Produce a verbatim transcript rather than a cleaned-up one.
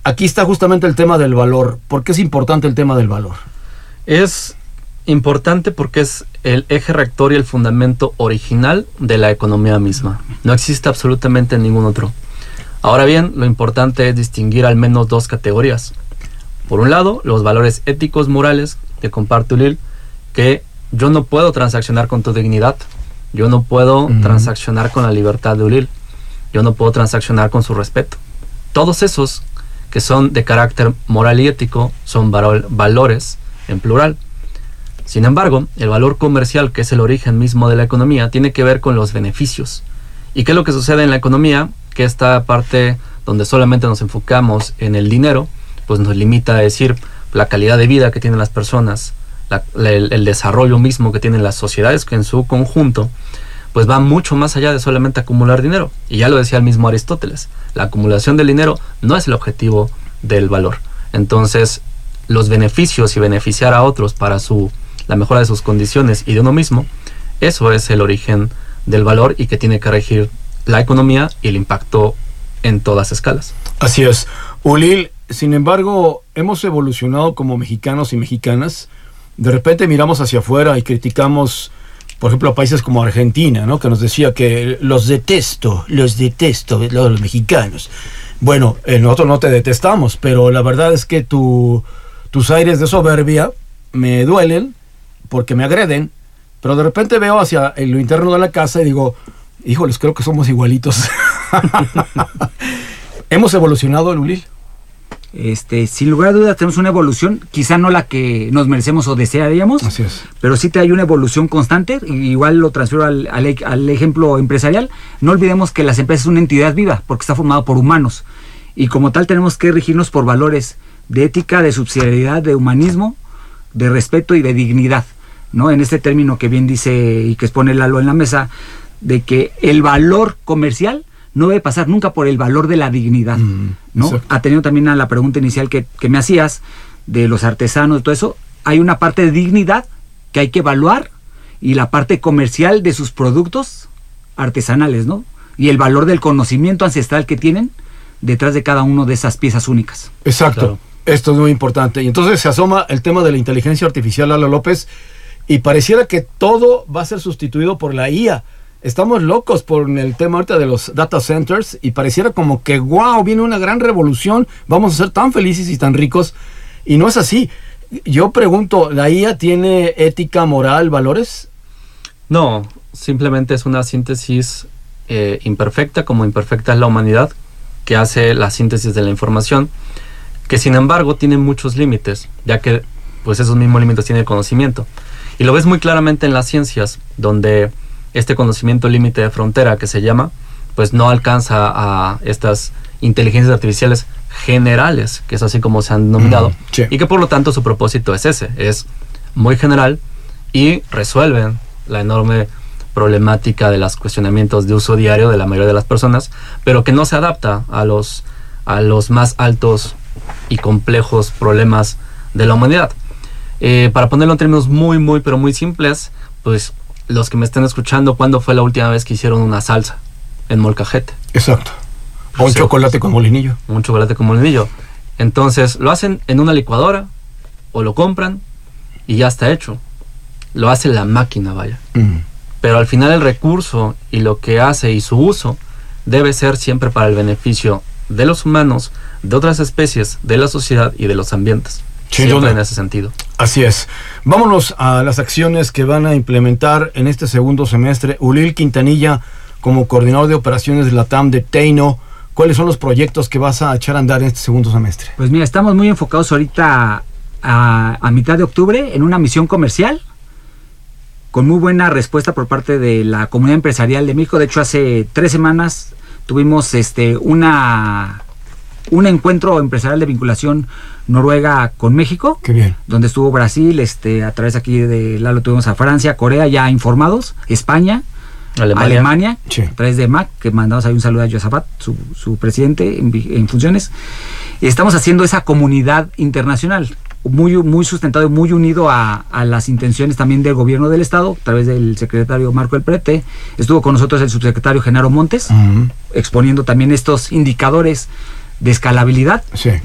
aquí está justamente el tema del valor. ¿Por qué es importante el tema del valor? Es importante porque es el eje rector y el fundamento original de la economía misma. No existe absolutamente ningún otro. Ahora bien, lo importante es distinguir al menos dos categorías. Por un lado, los valores éticos, morales, que comparte Ulil, que yo no puedo transaccionar con tu dignidad, yo no puedo uh-huh. transaccionar con la libertad de Ulil, yo no puedo transaccionar con su respeto. Todos esos que son de carácter moral y ético son val- valores en plural. Sin embargo, el valor comercial, que es el origen mismo de la economía, tiene que ver con los beneficios. ¿Y qué es lo que sucede en la economía? Que esta parte donde solamente nos enfocamos en el dinero, pues nos limita a decir la calidad de vida que tienen las personas, la, la, el, el desarrollo mismo que tienen las sociedades, que en su conjunto pues va mucho más allá de solamente acumular dinero. Y ya lo decía el mismo Aristóteles, la acumulación del dinero no es el objetivo del valor. Entonces, los beneficios y beneficiar a otros para su, la mejora de sus condiciones y de uno mismo, eso es el origen del valor y que tiene que regir la economía y el impacto en todas escalas. Así es. Ulil, sin embargo, hemos evolucionado como mexicanos y mexicanas. De repente miramos hacia afuera y criticamos, por ejemplo, a países como Argentina, ¿no? Que nos decía que los detesto, los detesto, los mexicanos. Bueno, eh, nosotros no te detestamos, pero la verdad es que tu, tus aires de soberbia me duelen porque me agreden, pero de repente veo hacia lo interno de la casa y digo, híjoles, creo que somos igualitos. ¿Hemos evolucionado, Ulil? Este, sin lugar a dudas tenemos una evolución, quizá no la que nos merecemos o desearíamos, Así es. pero sí hay una evolución constante, y igual lo transfiero al, al, al ejemplo empresarial. No olvidemos que las empresas son una entidad viva, porque está formada por humanos, y como tal tenemos que regirnos por valores de ética, de subsidiariedad, de humanismo, de respeto y de dignidad, ¿no? En este término que bien dice y que expone Lalo en la mesa, de que el valor comercial no debe pasar nunca por el valor de la dignidad, mm, ¿no? Exacto. Atendiendo también a la pregunta inicial que, que me hacías de los artesanos y todo eso, hay una parte de dignidad que hay que evaluar y la parte comercial de sus productos artesanales, ¿no? Y el valor del conocimiento ancestral que tienen detrás de cada una de esas piezas únicas. Exacto. Claro. Esto es muy importante. Y entonces se asoma el tema de la inteligencia artificial, Lalo López, y pareciera que todo va a ser sustituido por la I A. Estamos locos por el tema ahorita de los data centers y pareciera como que wow, viene una gran revolución, vamos a ser tan felices y tan ricos, y no es así. Yo pregunto, ¿la I A tiene ética, moral, valores? No, simplemente es una síntesis eh, imperfecta, como imperfecta es la humanidad, que hace la síntesis de la información, que sin embargo tiene muchos límites, ya que pues esos mismos límites tiene el conocimiento. Y lo ves muy claramente en las ciencias, donde este conocimiento límite de frontera que se llama, pues no alcanza a estas inteligencias artificiales generales, que es así como se han denominado, mm, sí. y que por lo tanto su propósito es ese, es muy general y resuelven la enorme problemática de los cuestionamientos de uso diario de la mayoría de las personas, pero que no se adapta a los, a los más altos y complejos problemas de la humanidad. Eh, para ponerlo en términos muy, muy, pero muy simples, pues los que me estén escuchando, ¿cuándo fue la última vez que hicieron una salsa en molcajete? Exacto. O un sí. chocolate con molinillo. Un chocolate con molinillo. Entonces, lo hacen en una licuadora o lo compran y ya está hecho. Lo hace la máquina, vaya. Mm. Pero al final el recurso y lo que hace y su uso debe ser siempre para el beneficio de los humanos, de otras especies, de la sociedad y de los ambientes. Sí, siempre en ese sentido. Así es. Vámonos a las acciones que van a implementar en este segundo semestre. Ulil Quintanilla, como coordinador de operaciones de la T A M de Teino, ¿cuáles son los proyectos que vas a echar a andar en este segundo semestre? Pues mira, estamos muy enfocados ahorita a, a mitad de octubre en una misión comercial con muy buena respuesta por parte de la comunidad empresarial de México. De hecho, hace tres semanas tuvimos este una un encuentro empresarial de vinculación Noruega con México. Qué bien. Donde estuvo Brasil, este, a través aquí de Lalo tuvimos a Francia, Corea ya informados, España, Alemania, Alemania sí. a través de M A C, que mandamos ahí un saludo a Josafat, su, su presidente en, en funciones. Y estamos haciendo esa comunidad internacional, muy, muy sustentado y muy unido a, a las intenciones también del gobierno del estado, a través del secretario Marco El Prete. Estuvo con nosotros el subsecretario Genaro Montes, uh-huh. exponiendo también estos indicadores de escalabilidad. Sí.